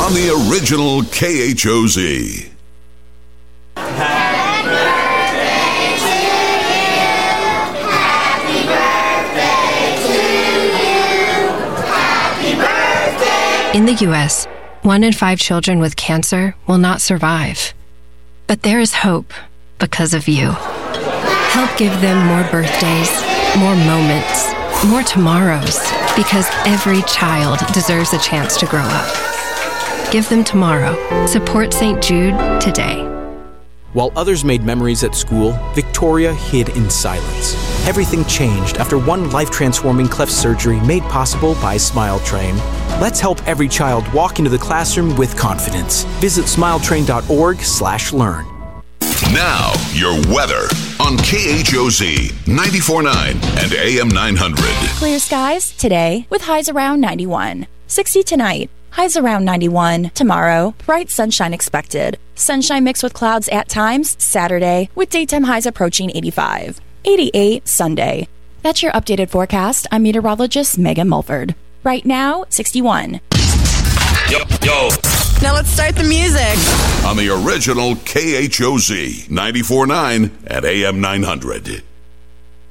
on the original KHOZ. In the U.S., 1 in 5 children with cancer will not survive. But there is hope because of you. Help give them more birthdays, more moments, more tomorrows, because every child deserves a chance to grow up. Give them tomorrow. Support St. Jude today. While others made memories at school, Victoria hid in silence. Everything changed after one life-transforming cleft surgery made possible by Smile Train. Let's help every child walk into the classroom with confidence. Visit smiletrain.org/learn. Now, your weather on KHOZ 94.9 and AM 900. Clear skies today with highs around 91. 60 tonight. Highs around 91. Tomorrow, bright sunshine expected. Sunshine mixed with clouds at times Saturday with daytime highs approaching 85. 88 Sunday. That's your updated forecast. I'm meteorologist Megan Mulford. Right now, 61. Yo. Now let's start the music. On the original KHOZ 94.9 at AM 900.